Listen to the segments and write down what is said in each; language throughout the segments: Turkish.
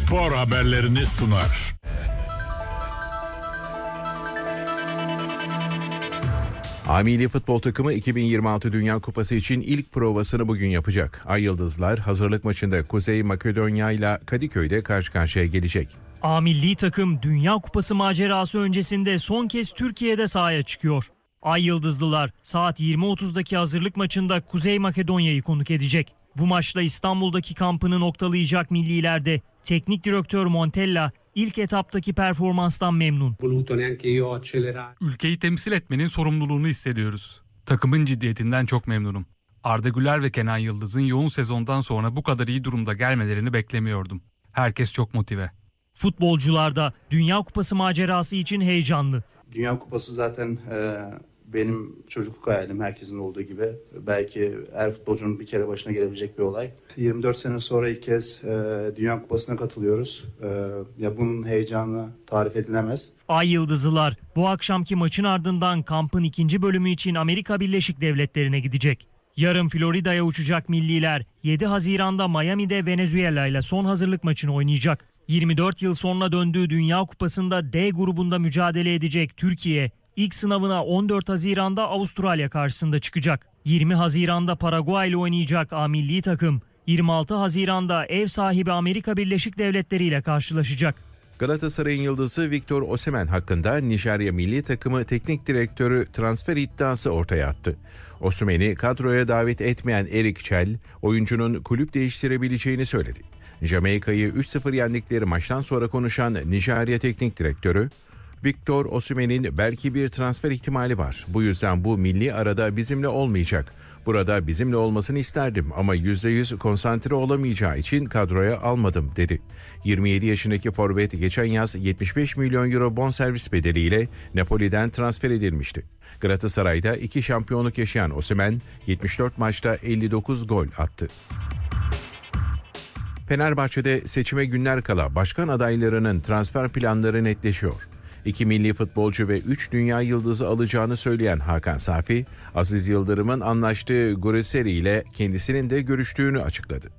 spor haberlerini sunar. A-Milli futbol takımı 2026 Dünya Kupası için ilk provasını bugün yapacak. Ay Yıldızlar hazırlık maçında Kuzey Makedonya ile Kadıköy'de karşı karşıya gelecek. A-Milli takım Dünya Kupası macerası öncesinde son kez Türkiye'de sahaya çıkıyor. Ay Yıldızlılar saat 20.30'daki hazırlık maçında Kuzey Makedonya'yı konuk edecek. Bu maçla İstanbul'daki kampını noktalayacak millilerde teknik direktör Montella ilk etaptaki performanstan memnun. Ülkeyi temsil etmenin sorumluluğunu hissediyoruz. Takımın ciddiyetinden çok memnunum. Arda Güler ve Kenan Yıldız'ın yoğun sezondan sonra bu kadar iyi durumda gelmelerini beklemiyordum. Herkes çok motive. Futbolcular da Dünya Kupası macerası için heyecanlı. Dünya Kupası zaten benim çocukluk hayalim, herkesin olduğu gibi. Belki her futbolcunun bir kere başına gelebilecek bir olay. 24 sene sonra ilk kez Dünya Kupası'na katılıyoruz. Ya bunun heyecanı tarif edilemez. Ay Yıldızlılar bu akşamki maçın ardından kampın ikinci bölümü için Amerika Birleşik Devletleri'ne gidecek. Yarın Florida'ya uçacak milliler 7 Haziran'da Miami'de Venezuela ile son hazırlık maçını oynayacak. 24 yıl sonra döndüğü Dünya Kupası'nda D grubunda mücadele edecek Türkiye, ilk sınavına 14 Haziran'da Avustralya karşısında çıkacak. 20 Haziran'da Paraguay ile oynayacak A-Milli takım, 26 Haziran'da ev sahibi Amerika Birleşik Devletleri ile karşılaşacak. Galatasaray'ın yıldızı Victor Osimhen hakkında Nijerya milli takımı teknik direktörü transfer iddiası ortaya attı. Osimhen'i kadroya davet etmeyen Erik Çel, oyuncunun kulüp değiştirebileceğini söyledi. Jamaika'yı 3-0 yendikleri maçtan sonra konuşan Nijerya teknik direktörü, Victor Osimhen'in belki bir transfer ihtimali var. Bu yüzden bu milli arada bizimle olmayacak. Burada bizimle olmasını isterdim ama %100 konsantre olamayacağı için kadroya almadım dedi. 27 yaşındaki forvet geçen yaz 75 milyon euro bonservis bedeliyle Napoli'den transfer edilmişti. Galatasaray'da 2 şampiyonluk yaşayan Osimhen 74 maçta 59 gol attı. Fenerbahçe'de seçime günler kala başkan adaylarının transfer planları netleşiyor. 2 milli futbolcu ve 3 dünya yıldızı alacağını söyleyen Hakan Safi, Aziz Yıldırım'ın anlaştığı Guriseri ile kendisinin de görüştüğünü açıkladı.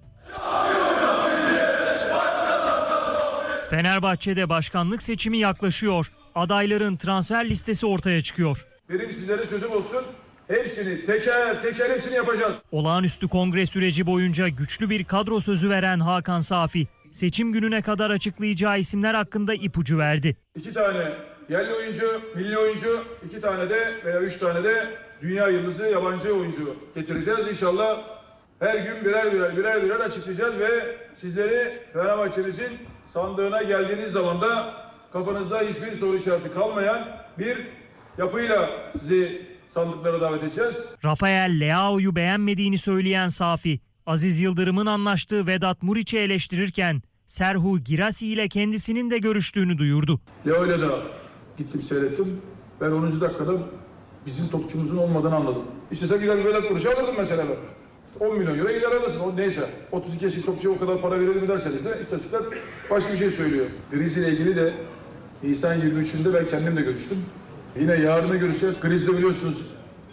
Fenerbahçe'de başkanlık seçimi yaklaşıyor. Adayların transfer listesi ortaya çıkıyor. Benim sizlere sözüm olsun. Hepsini teker hepsini yapacağız. Olağanüstü kongre süreci boyunca güçlü bir kadro sözü veren Hakan Safi, seçim gününe kadar açıklayacağı isimler hakkında ipucu verdi. 2 tane yerli oyuncu, milli oyuncu, 2 tane de veya 3 tane de dünya yıldızı yabancı oyuncu getireceğiz. İnşallah her gün birer açıklayacağız ve sizleri Fenerbahçe'mizin sandığına geldiğiniz zaman da kafanızda hiçbir soru işareti kalmayan bir yapıyla sizi sandıklara davet edeceğiz. Rafael Leao'yu beğenmediğini söyleyen Safi, Aziz Yıldırım'ın anlaştığı Vedat Muriç'i eleştirirken Serhu Girassi ile kendisinin de görüştüğünü duyurdu. Leo ile de gittim seyrettim. Ben 10. dakikada bizim topçumuzun olmadığını anladım. İstesem gider Vedat Muriç'i alırdım mesela. 10 milyon euro gider alırsın. O neyse. 32 yaşlı topçuya o kadar para verelim derseniz de istatistikler başka bir şey söylüyor. Griz ile ilgili de Nisan 23'ünde ben kendim de görüştüm. Yine yarına görüşeceğiz. Griz'de biliyorsunuz